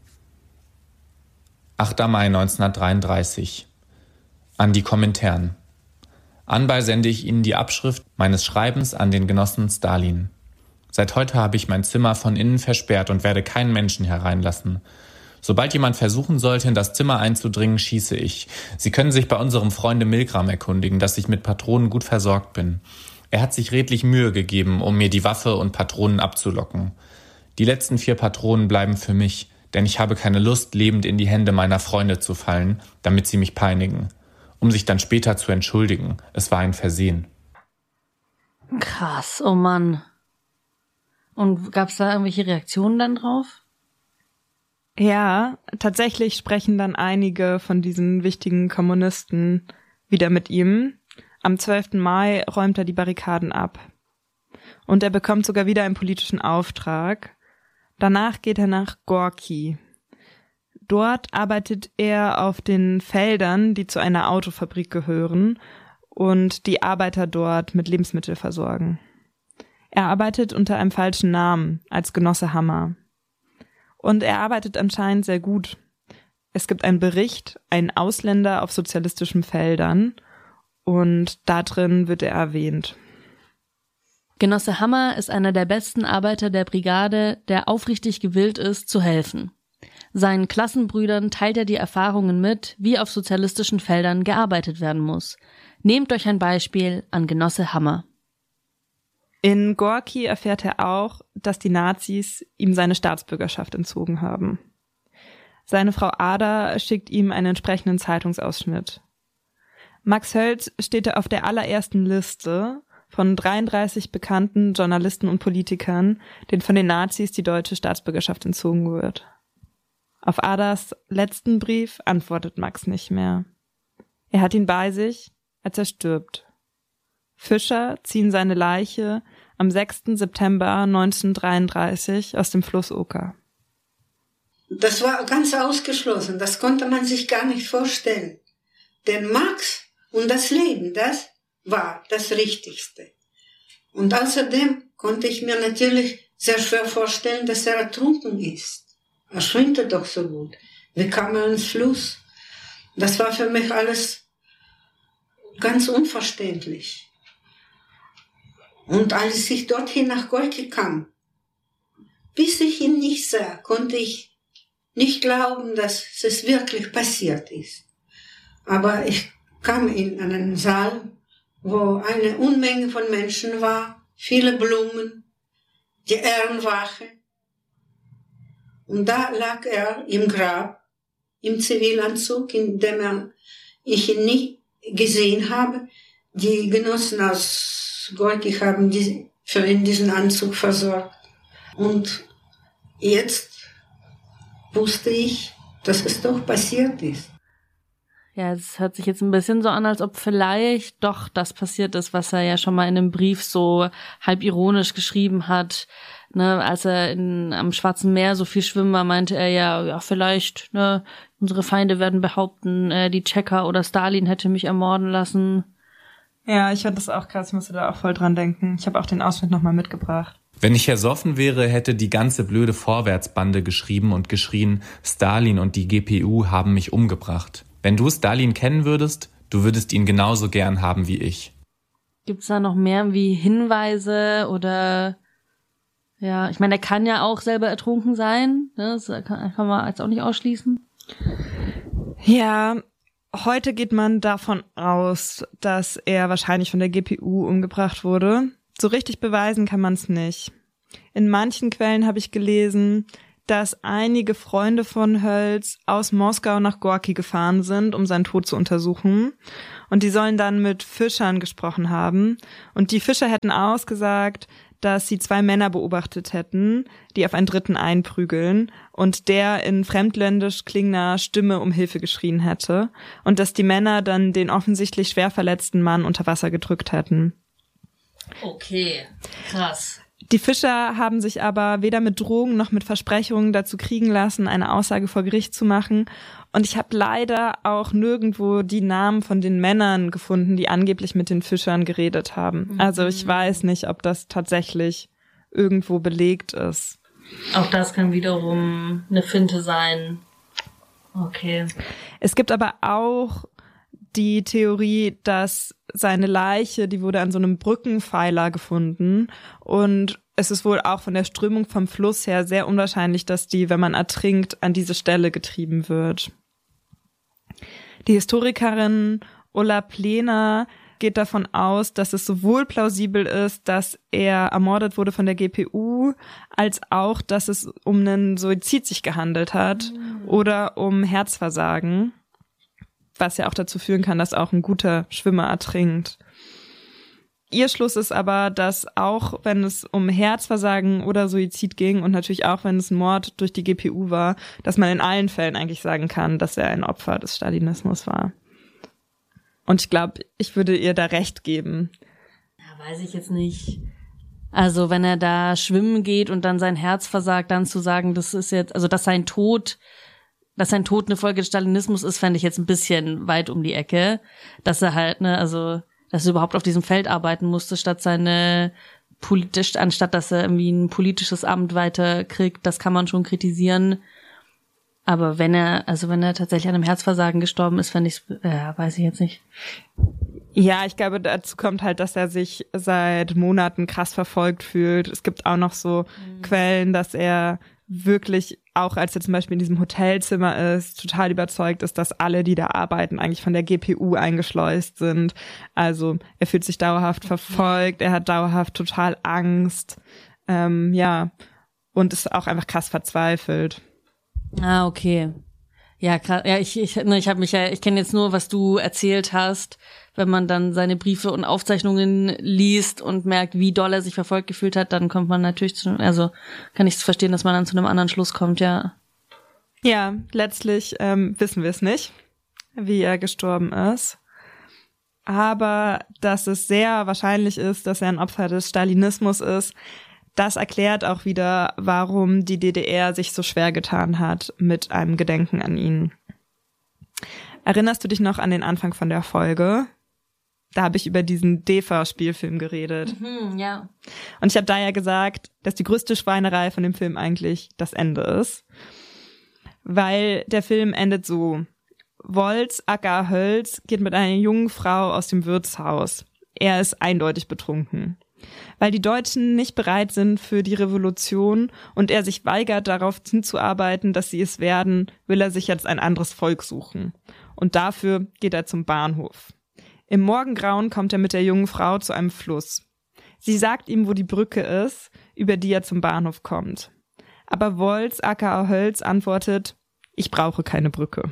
Speaker 3: 8. Mai 1933. An die Komintern. Anbei sende ich Ihnen die Abschrift meines Schreibens an den Genossen Stalin. Seit heute habe ich mein Zimmer von innen versperrt und werde keinen Menschen hereinlassen. Sobald jemand versuchen sollte, in das Zimmer einzudringen, schieße ich. Sie können sich bei unserem Freunde Milgram erkundigen, dass ich mit Patronen gut versorgt bin. Er hat sich redlich Mühe gegeben, um mir die Waffe und Patronen abzulocken. Die letzten 4 Patronen bleiben für mich, denn ich habe keine Lust, lebend in die Hände meiner Freunde zu fallen, damit sie mich peinigen. Um sich dann später zu entschuldigen. Es war ein Versehen.
Speaker 2: Krass, oh Mann. Und gab's da irgendwelche Reaktionen dann drauf?
Speaker 1: Ja, tatsächlich sprechen dann einige von diesen wichtigen Kommunisten wieder mit ihm. Am 12. Mai räumt er die Barrikaden ab. Und er bekommt sogar wieder einen politischen Auftrag. Danach geht er nach Gorki. Dort arbeitet er auf den Feldern, die zu einer Autofabrik gehören und die Arbeiter dort mit Lebensmitteln versorgen. Er arbeitet unter einem falschen Namen, als Genosse Hammer. Und er arbeitet anscheinend sehr gut. Es gibt einen Bericht, ein Ausländer auf sozialistischen Feldern, und da drin wird er erwähnt.
Speaker 2: Genosse Hammer ist einer der besten Arbeiter der Brigade, der aufrichtig gewillt ist, zu helfen. Seinen Klassenbrüdern teilt er die Erfahrungen mit, wie auf sozialistischen Feldern gearbeitet werden muss. Nehmt euch ein Beispiel an Genosse Hammer.
Speaker 1: In Gorki erfährt er auch, dass die Nazis ihm seine Staatsbürgerschaft entzogen haben. Seine Frau Ada schickt ihm einen entsprechenden Zeitungsausschnitt. Max Hölz steht auf der allerersten Liste von 33 bekannten Journalisten und Politikern, denen von den Nazis die deutsche Staatsbürgerschaft entzogen wird. Auf Adas letzten Brief antwortet Max nicht mehr. Er hat ihn bei sich, als er stirbt. Fischer ziehen seine Leiche am 6. September 1933 aus dem Fluss Oka.
Speaker 4: Das war ganz ausgeschlossen, das konnte man sich gar nicht vorstellen. Denn Max und das Leben, das war das Richtigste. Und außerdem konnte ich mir natürlich sehr schwer vorstellen, dass er ertrunken ist. Er schwimmte doch so gut. Wie kam er ins Fluss? Das war für mich alles ganz unverständlich. Und als ich dorthin nach Gorki kam, bis ich ihn nicht sah, konnte ich nicht glauben, dass es wirklich passiert ist. Aber ich kam in einen Saal, wo eine Unmenge von Menschen war, viele Blumen, die Ehrenwache. Und da lag er im Grab, im Zivilanzug, in dem ich ihn nicht gesehen habe. Die Genossen aus Gorki haben für ihn diesen Anzug versorgt. Und jetzt wusste ich, dass es doch passiert ist.
Speaker 2: Ja, es hört sich jetzt ein bisschen so an, als ob vielleicht doch das passiert ist, was er ja schon mal in einem Brief so halb ironisch geschrieben hat. Ne, als er am Schwarzen Meer so viel schwimmen war, meinte er ja, vielleicht, ne, unsere Feinde werden behaupten, die Tschecher oder Stalin hätte mich ermorden lassen.
Speaker 1: Ja, ich fand das auch krass, ich musste da auch voll dran denken. Ich habe auch den Ausschnitt nochmal mitgebracht.
Speaker 3: Wenn ich ersoffen wäre, hätte die ganze blöde Vorwärtsbande geschrieben und geschrien, Stalin und die GPU haben mich umgebracht. Wenn du Stalin kennen würdest, du würdest ihn genauso gern haben wie ich.
Speaker 2: Gibt's da noch mehr wie Hinweise oder, ja, ich meine, er kann ja auch selber ertrunken sein, ne? Das kann man jetzt auch nicht ausschließen.
Speaker 1: Ja, Heute geht man davon aus, dass er wahrscheinlich von der GPU umgebracht wurde. So richtig beweisen kann man es nicht. In manchen Quellen habe ich gelesen, dass einige Freunde von Hölz aus Moskau nach Gorki gefahren sind, um seinen Tod zu untersuchen. Und die sollen dann mit Fischern gesprochen haben. Und die Fischer hätten ausgesagt, dass sie 2 Männer beobachtet hätten, die auf einen Dritten einprügeln und der in fremdländisch klingender Stimme um Hilfe geschrien hätte und dass die Männer dann den offensichtlich schwer verletzten Mann unter Wasser gedrückt hätten.
Speaker 2: Okay, krass.
Speaker 1: Die Fischer haben sich aber weder mit Drohungen noch mit Versprechungen dazu kriegen lassen, eine Aussage vor Gericht zu machen. Und ich habe leider auch nirgendwo die Namen von den Männern gefunden, die angeblich mit den Fischern geredet haben. Also ich weiß nicht, ob das tatsächlich irgendwo belegt ist.
Speaker 2: Auch das kann wiederum eine Finte sein. Okay.
Speaker 1: Es gibt aber auch die Theorie, dass seine Leiche, die wurde an so einem Brückenpfeiler gefunden und es ist wohl auch von der Strömung vom Fluss her sehr unwahrscheinlich, dass die, wenn man ertrinkt, an diese Stelle getrieben wird. Die Historikerin Ulla Plehner geht davon aus, dass es sowohl plausibel ist, dass er ermordet wurde von der GPU, als auch, dass es um einen Suizid sich gehandelt hat oder um Herzversagen, was ja auch dazu führen kann, dass auch ein guter Schwimmer ertrinkt. Ihr Schluss ist aber, dass auch wenn es um Herzversagen oder Suizid ging und natürlich auch wenn es ein Mord durch die GPU war, dass man in allen Fällen eigentlich sagen kann, dass er ein Opfer des Stalinismus war. Und ich glaube, ich würde ihr da recht geben.
Speaker 2: Ja, weiß ich jetzt nicht. Also wenn er da schwimmen geht und dann sein Herz versagt, dann zu sagen, das ist jetzt, also dass sein Tod eine Folge des Stalinismus ist, fände ich jetzt ein bisschen weit um die Ecke. Dass er halt, dass er überhaupt auf diesem Feld arbeiten musste, anstatt dass er irgendwie ein politisches Amt weiterkriegt, das kann man schon kritisieren. Aber wenn er tatsächlich an einem Herzversagen gestorben ist, fände ich, weiß ich jetzt nicht.
Speaker 1: Ja, ich glaube, dazu kommt halt, dass er sich seit Monaten krass verfolgt fühlt. Es gibt auch noch so Quellen, dass er wirklich, auch als er zum Beispiel in diesem Hotelzimmer ist, total überzeugt ist, dass alle, die da arbeiten, eigentlich von der GPU eingeschleust sind. Also er fühlt sich dauerhaft verfolgt, er hat dauerhaft total Angst, und ist auch einfach krass verzweifelt.
Speaker 2: Ah, okay. Ja, krass. Ja, ich kenne jetzt nur, was du erzählt hast, wenn man dann seine Briefe und Aufzeichnungen liest und merkt, wie doll er sich verfolgt gefühlt hat, dann kommt man natürlich kann ich verstehen, dass man dann zu einem anderen Schluss kommt, ja.
Speaker 1: Ja, letztlich wissen wir es nicht, wie er gestorben ist. Aber dass es sehr wahrscheinlich ist, dass er ein Opfer des Stalinismus ist, das erklärt auch wieder, warum die DDR sich so schwer getan hat mit einem Gedenken an ihn. Erinnerst du dich noch an den Anfang von der Folge? Da habe ich über diesen DEFA-Spielfilm geredet.
Speaker 2: Ja.
Speaker 1: Und ich habe da ja gesagt, dass die größte Schweinerei von dem Film eigentlich das Ende ist. Weil der Film endet so. Wolz, aka Hölz, geht mit einer jungen Frau aus dem Wirtshaus. Er ist eindeutig betrunken. Weil die Deutschen nicht bereit sind für die Revolution und er sich weigert, darauf hinzuarbeiten, dass sie es werden, will er sich jetzt ein anderes Volk suchen. Und dafür geht er zum Bahnhof. Im Morgengrauen kommt er mit der jungen Frau zu einem Fluss. Sie sagt ihm, wo die Brücke ist, über die er zum Bahnhof kommt. Aber Wolz, aka Hölz, antwortet, ich brauche keine Brücke.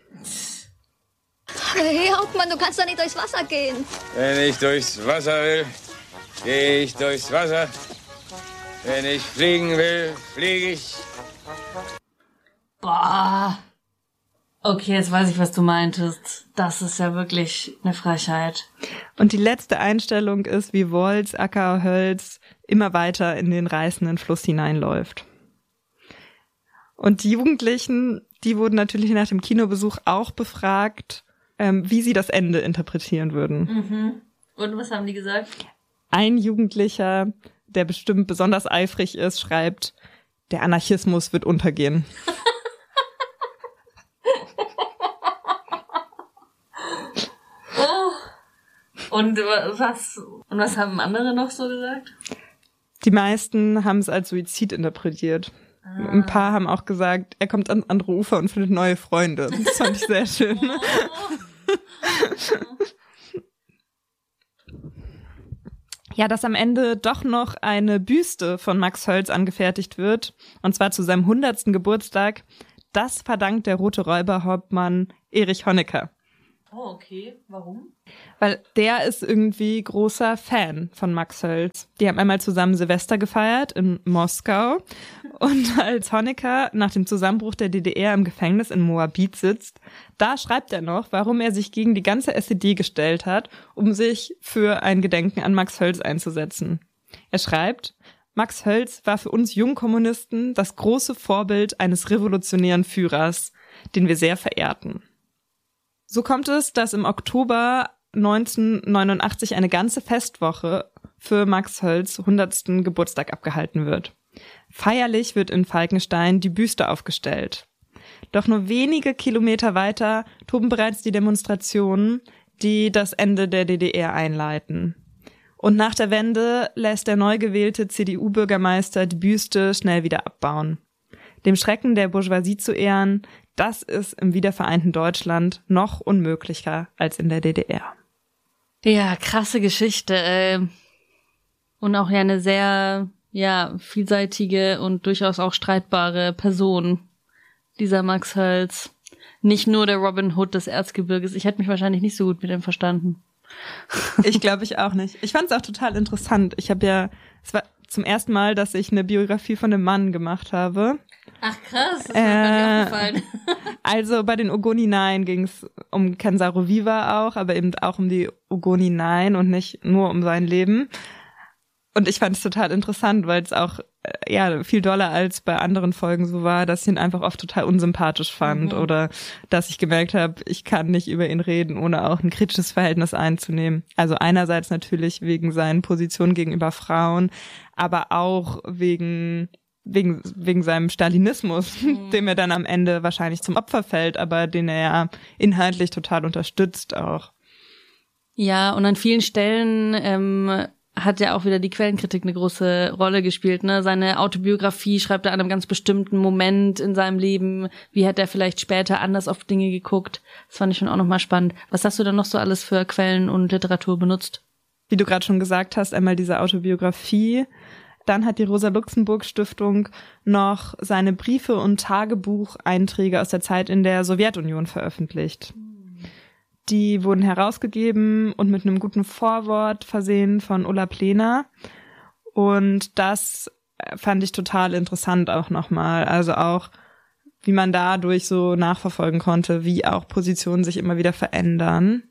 Speaker 5: Hey, Hauptmann, du kannst doch nicht durchs Wasser gehen.
Speaker 6: Wenn ich durchs Wasser will, gehe ich durchs Wasser. Wenn ich fliegen will, fliege ich.
Speaker 2: Boah. Okay, jetzt weiß ich, was du meintest. Das ist ja wirklich eine Frechheit.
Speaker 1: Und die letzte Einstellung ist, wie Wolz, aka Hölz, immer weiter in den reißenden Fluss hineinläuft. Und die Jugendlichen, die wurden natürlich nach dem Kinobesuch auch befragt, wie sie das Ende interpretieren würden.
Speaker 2: Und was haben die gesagt?
Speaker 1: Ein Jugendlicher, der bestimmt besonders eifrig ist, schreibt, der Anarchismus wird untergehen.
Speaker 2: Und was haben andere noch so gesagt?
Speaker 1: Die meisten haben es als Suizid interpretiert. Ein paar haben auch gesagt, er kommt ans andere Ufer und findet neue Freunde. Das fand ich sehr schön. Ja, dass am Ende doch noch eine Büste von Max Hölz angefertigt wird, und zwar zu seinem 100. Geburtstag, das verdankt der Rote Räuberhauptmann Erich Honecker.
Speaker 2: Oh, okay. Warum?
Speaker 1: Weil der ist irgendwie großer Fan von Max Hölz. Die haben einmal zusammen Silvester gefeiert in Moskau. Und als Honecker nach dem Zusammenbruch der DDR im Gefängnis in Moabit sitzt, da schreibt er noch, warum er sich gegen die ganze SED gestellt hat, um sich für ein Gedenken an Max Hölz einzusetzen. Er schreibt: Max Hölz war für uns Jungkommunisten das große Vorbild eines revolutionären Führers, den wir sehr verehrten. So kommt es, dass im Oktober 1989 eine ganze Festwoche für Max Hölz 100. Geburtstag abgehalten wird. Feierlich wird in Falkenstein die Büste aufgestellt. Doch nur wenige Kilometer weiter toben bereits die Demonstrationen, die das Ende der DDR einleiten. Und nach der Wende lässt der neu gewählte CDU-Bürgermeister die Büste schnell wieder abbauen. Dem Schrecken der Bourgeoisie zu ehren, das ist im wiedervereinten Deutschland noch unmöglicher als in der DDR.
Speaker 2: Ja, krasse Geschichte, ey. Und auch ja eine sehr, vielseitige und durchaus auch streitbare Person, dieser Max Hölz. Nicht nur der Robin Hood des Erzgebirges. Ich hätte mich wahrscheinlich nicht so gut mit ihm verstanden.
Speaker 1: Ich glaube, ich auch nicht. Ich fand es auch total interessant. Es war zum ersten Mal, dass ich eine Biografie von einem Mann gemacht habe.
Speaker 2: Ach krass, das ist mir gar nicht aufgefallen.
Speaker 1: Also bei den Ogoni Nine ging es um Kenzaro Viva auch, aber eben auch um die Ogoni Nine und nicht nur um sein Leben. Und ich fand es total interessant, weil es auch viel doller als bei anderen Folgen so war, dass ich ihn einfach oft total unsympathisch fand oder dass ich gemerkt habe, ich kann nicht über ihn reden, ohne auch ein kritisches Verhältnis einzunehmen. Also einerseits natürlich wegen seinen Positionen gegenüber Frauen, aber auch wegen seinem Stalinismus, dem er dann am Ende wahrscheinlich zum Opfer fällt, aber den er ja inhaltlich total unterstützt auch.
Speaker 2: Ja, und an vielen Stellen hat ja auch wieder die Quellenkritik eine große Rolle gespielt, ne? Seine Autobiografie schreibt er an einem ganz bestimmten Moment in seinem Leben. Wie hat er vielleicht später anders auf Dinge geguckt? Das fand ich schon auch nochmal spannend. Was hast du denn noch so alles für Quellen und Literatur benutzt?
Speaker 1: Wie du gerade schon gesagt hast, einmal diese Autobiografie. Dann hat die Rosa-Luxemburg-Stiftung noch seine Briefe und Tagebucheinträge aus der Zeit in der Sowjetunion veröffentlicht. Die wurden herausgegeben und mit einem guten Vorwort versehen von Ulla Plehner. Und das fand ich total interessant auch nochmal. Also auch, wie man dadurch so nachverfolgen konnte, wie auch Positionen sich immer wieder verändern.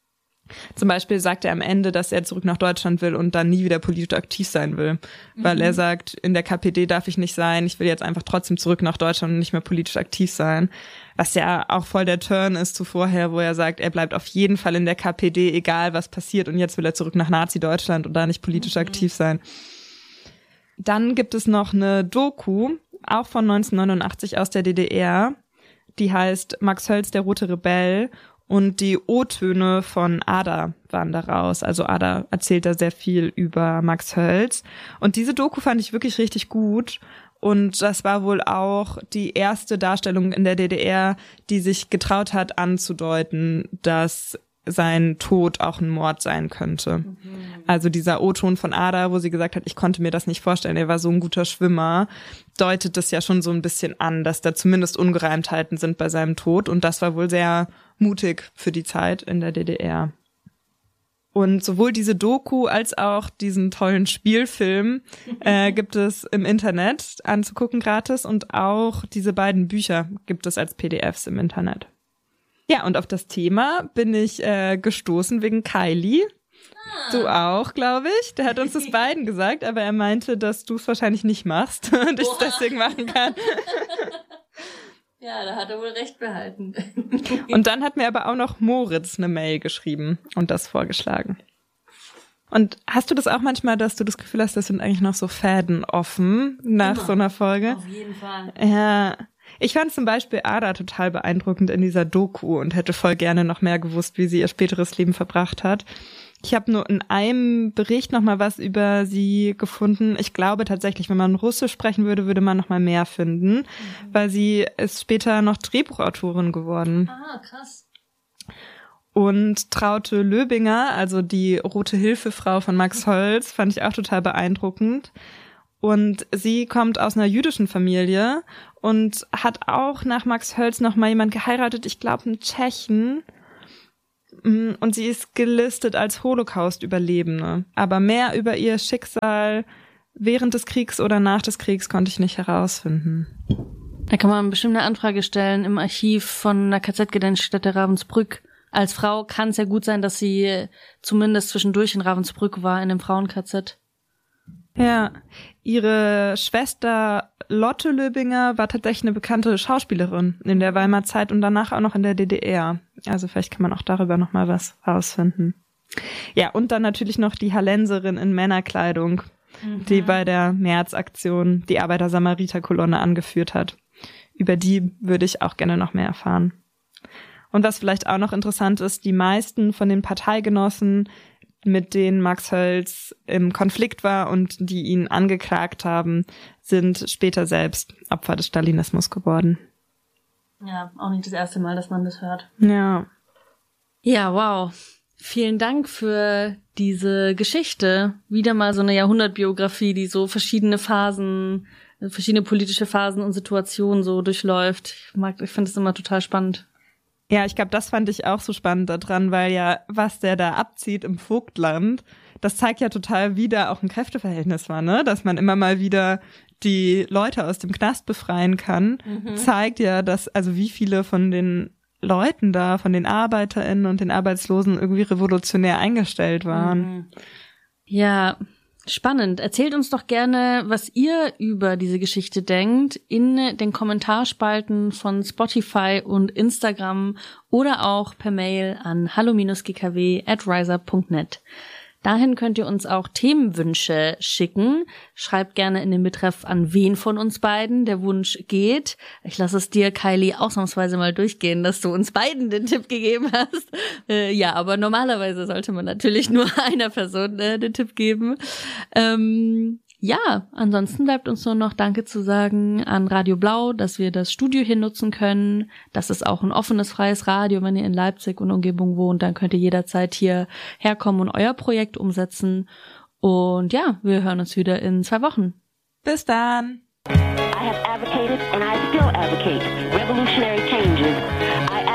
Speaker 1: Zum Beispiel sagt er am Ende, dass er zurück nach Deutschland will und dann nie wieder politisch aktiv sein will. Weil er sagt, in der KPD darf ich nicht sein, ich will jetzt einfach trotzdem zurück nach Deutschland und nicht mehr politisch aktiv sein. Was ja auch voll der Turn ist zu vorher, wo er sagt, er bleibt auf jeden Fall in der KPD, egal was passiert, und jetzt will er zurück nach Nazi-Deutschland und da nicht politisch aktiv sein. Dann gibt es noch eine Doku, auch von 1989 aus der DDR, die heißt Max Hölz, der rote Rebell. Und die O-Töne von Ada waren daraus. Also Ada erzählt da sehr viel über Max Hölz. Und diese Doku fand ich wirklich richtig gut. Und das war wohl auch die erste Darstellung in der DDR, die sich getraut hat anzudeuten, dass sein Tod auch ein Mord sein könnte. Also dieser O-Ton von Ada, wo sie gesagt hat, ich konnte mir das nicht vorstellen, er war so ein guter Schwimmer, deutet das ja schon so ein bisschen an, dass da zumindest Ungereimtheiten sind bei seinem Tod. Und das war wohl sehr mutig für die Zeit in der DDR. Und sowohl diese Doku als auch diesen tollen Spielfilm gibt es im Internet anzugucken gratis, und auch diese beiden Bücher gibt es als PDFs im Internet. Ja, und auf das Thema bin ich gestoßen wegen Kylie. Du auch, glaube ich. Der hat uns das beiden gesagt, aber er meinte, dass du es wahrscheinlich nicht machst und ich es deswegen machen kann.
Speaker 2: Ja, da hat er wohl recht behalten.
Speaker 1: Und dann hat mir aber auch noch Moritz eine Mail geschrieben und das vorgeschlagen. Und hast du das auch manchmal, dass du das Gefühl hast, das sind eigentlich noch so Fäden offen nach so einer Folge?
Speaker 2: Auf jeden Fall.
Speaker 1: Ja. Ich fand zum Beispiel Ada total beeindruckend in dieser Doku und hätte voll gerne noch mehr gewusst, wie sie ihr späteres Leben verbracht hat. Ich habe nur in einem Bericht noch mal was über sie gefunden. Ich glaube tatsächlich, wenn man Russisch sprechen würde, würde man noch mal mehr finden, weil sie ist später noch Drehbuchautorin geworden.
Speaker 2: Ah, krass.
Speaker 1: Und Traute Löbinger, also die Rote Hilfefrau von Max Holz, fand ich auch total beeindruckend. Und sie kommt aus einer jüdischen Familie und hat auch nach Max Holz noch mal jemand geheiratet, ich glaube einen Tschechen. Und sie ist gelistet als Holocaust-Überlebende. Aber mehr über ihr Schicksal während des Kriegs oder nach des Kriegs konnte ich nicht herausfinden.
Speaker 2: Da kann man bestimmt eine Anfrage stellen im Archiv von der KZ-Gedenkstätte Ravensbrück. Als Frau kann es ja gut sein, dass sie zumindest zwischendurch in Ravensbrück war, in dem Frauen-KZ.
Speaker 1: Ja, ihre Schwester Lotte Löbinger war tatsächlich eine bekannte Schauspielerin in der Weimarer Zeit und danach auch noch in der DDR. Also vielleicht kann man auch darüber noch mal was rausfinden. Ja, und dann natürlich noch die Hallenserin in Männerkleidung, die bei der Märzaktion die Arbeiter-Samariter-Kolonne angeführt hat. Über die würde ich auch gerne noch mehr erfahren. Und was vielleicht auch noch interessant ist, die meisten von den Parteigenossen, mit denen Max Holz im Konflikt war und die ihn angeklagt haben, sind später selbst Opfer des Stalinismus geworden.
Speaker 2: Ja, auch nicht das erste Mal, dass man das hört.
Speaker 1: Ja.
Speaker 2: Ja, wow. Vielen Dank für diese Geschichte. Wieder mal so eine Jahrhundertbiografie, die so verschiedene politische Phasen und Situationen so durchläuft. Ich finde es immer total spannend.
Speaker 1: Ja, ich glaube, das fand ich auch so spannend daran, weil ja, was der da abzieht im Vogtland, das zeigt ja total wieder auch ein Kräfteverhältnis war, ne? Dass man immer mal wieder die Leute aus dem Knast befreien kann, zeigt ja, dass, also wie viele von den Leuten da, von den ArbeiterInnen und den Arbeitslosen irgendwie revolutionär eingestellt waren.
Speaker 2: Ja, spannend. Erzählt uns doch gerne, was ihr über diese Geschichte denkt, in den Kommentarspalten von Spotify und Instagram oder auch per Mail an hallo-gkw@riser.net. Dahin könnt ihr uns auch Themenwünsche schicken. Schreibt gerne in den Betreff, an wen von uns beiden der Wunsch geht. Ich lasse es dir, Kylie, ausnahmsweise mal durchgehen, dass du uns beiden den Tipp gegeben hast. Ja, aber normalerweise sollte man natürlich nur einer Person den Tipp geben. Ja, ansonsten bleibt uns nur noch Danke zu sagen an Radio Blau, dass wir das Studio hier nutzen können. Das ist auch ein offenes, freies Radio. Wenn ihr in Leipzig und Umgebung wohnt, dann könnt ihr jederzeit hier herkommen und euer Projekt umsetzen. Und ja, wir hören uns wieder in 2 Wochen.
Speaker 1: Bis dann!
Speaker 7: I have advocated and I still advocate revolutionary changes.